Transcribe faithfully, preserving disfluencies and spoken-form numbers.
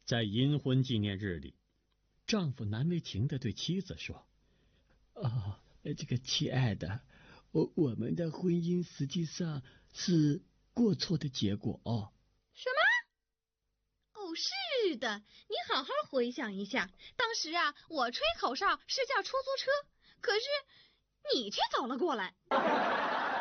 在阴婚纪念日里，丈夫难为情地对妻子说：哦，这个亲爱的，我我们的婚姻实际上是过错的结果哦。 什么？哦，是的，你好好回想一下，当时啊，我吹口哨是叫出租车，可是你却走了过来。